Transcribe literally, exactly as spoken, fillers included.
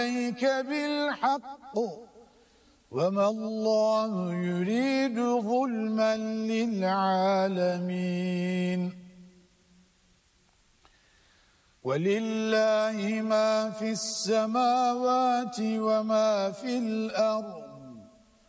عليك بالحق وما الله يريد ظلما للعالمين ولله ما في السماوات وما في الأرض